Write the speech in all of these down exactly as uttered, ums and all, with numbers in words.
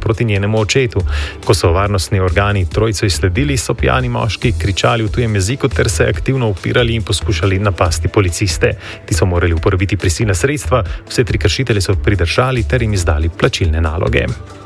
proti njenemu očetu. Ko so varnostni organi trojco izsledili, so pijani moški kričali v tujem jeziku ter se aktivno upirali in poskušali napasti policiste. Ti so morali uporabiti prisilna sredstva, vse tri kršitelje so pridržali ter jim izdali plačilne naloge.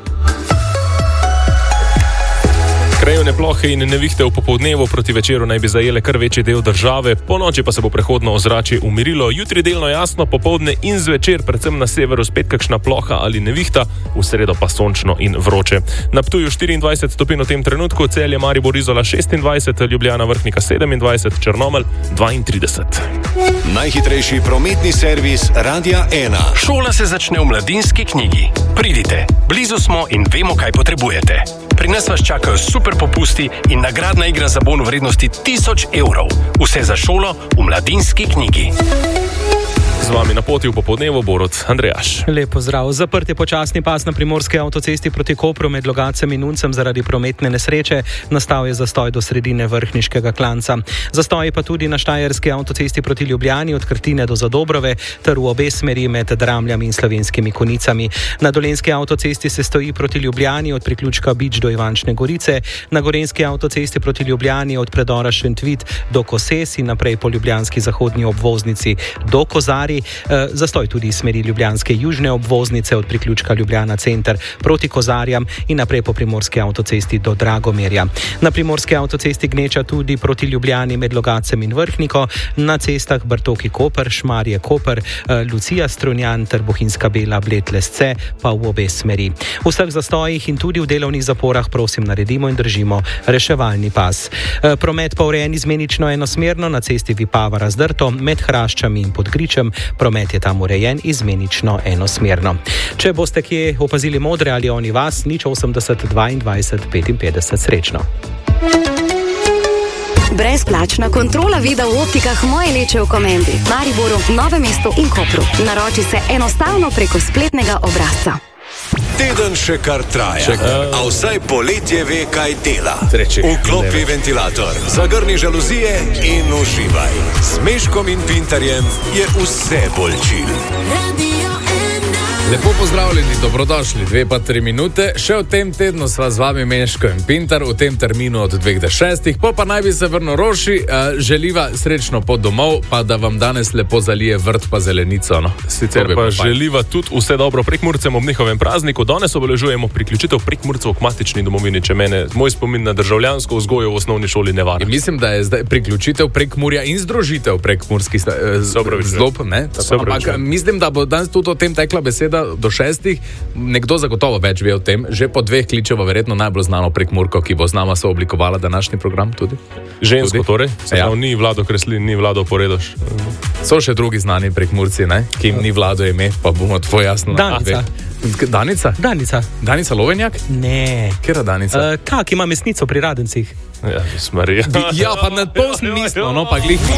Krajevne plohe in nevihte v popoldnevu proti večeru naj bi zajele kar večji del države, po noči pa se bo prehodno ozračje umirilo, jutri delno jasno, popoldne in zvečer, predvsem na severu spet kakšna ploha ali nevihta, v sredo pa sončno in vroče. Na Ptuju štiriindvajset stopinj v tem trenutku, Celje, Maribor, Izola šestindvajset, Ljubljana, Vrhnika sedemindvajset, Črnomelj dvaintrideset. Najhitrejši prometni servis Radia ena. Šola se začne v Mladinski knjigi. Pridite, blizu smo in vemo, kaj potrebujete. Pri nas vas čakajo super popusti in nagradna igra za bon v vrednosti tisoč evrov. Vse za šolo v Mladinski knjigi. Z vami na poti v popoldnevu Borut Andrejaš. Lep pozdrav. Zaprt je počasni pas na primorski avtocesti proti Kopru med Logatcem in Uncem zaradi prometne nesreče. Nastal je zastoj do sredine Vrhniškega klanca. Zastoj pa tudi na štajerski avtocesti proti Ljubljani od Krtine do Zadobrove ter v obe smeri med Dramljami in Slovenskimi Konicami. Na dolenjski avtocesti se stoji proti Ljubljani od priključka Bič do Ivančne Gorice, na gorenjski avtocesti proti Ljubljani od predora Šentvit do Koses in naprej po ljubljanski zahodni obvoznici do Kozarij. Zastoj tudi iz smeri ljubljanske južne obvoznice od priključka Ljubljana center proti Kozarjam in naprej po primorski avtocesti do Dragomerja. Na primorski avtocesti gneča tudi proti Ljubljani med Logatcem in Vrhniko, na cestah Bartoki Koper, Šmarje Koper, Lucija Strunjan ter Bohinjska Bela Bled Lesce pa v obe smeri. V vseh zastojih in tudi v delovnih zaporah prosim naredimo in držimo reševalni pas. Promet pa urejen izmenično enosmerno na cesti Vipava Razdrto med Hraščami in Podgričem. Promet je tam urejen izmenično enosmerno. Če boste kje opazili modre ali oni vas, nič osemdeset dvaindvajset petinpetdeset, srečno. Brezplačna kontrola vida v optikah Moje Leče v Komendi, Mariboru, Novem mestu in Kopru. Naroči se enostavno preko spletnega obrazca. Teden še kar traja, še kar. A vsaj poletje ve, kaj dela. Sreči. Vklopi ventilator, zagrni žaluzije in uživaj. S Meškom in Pintarjem je vse bolj chill. Lepo pozdravljeni, dobrodošli, dve pa tri minute. Še v tem tednu sva z vami Meško in Pintar, v tem terminu od dveh do šestih, po pa naj bi se vrnil Roši, uh, želiva srečno pot domov, pa da vam danes lepo zalije vrt pa zelenico. No. Sicer pa želiva tudi vse dobro Prekmurcem ob njihovem prazniku. Danes obeležujemo priključitev Prekmurcev k matični domovini, če mene moj spomin na državljansko vzgojo v osnovni šoli ne vara. Mislim, da je zdaj priključitev Prekmurja in združitev prekmurskih uh, zlob, ne? Ampak mislim, da bo danes tudi o tem tekla beseda do šestih, nekdo zagotovo več ve o tem, že po dveh kličeva verjetno najbolj znano Prekmurko, ki bo z nama sooblikovala današnji program tudi. Žensko tudi? Torej? Ja. Ni Vlado Kreslin, ni Vlado Poredoš. So še drugi znani Prekmurci, ne? Ki jim ni Vlado ime, pa bomo tvoj jasno. Danica. Danica? Danica. Danica Lovenjak? Ne. Kjera Danica? Uh, kak ima mesnico pri Radencih? Ja, Marija. Ja, pa na pol smislo, no pa glih.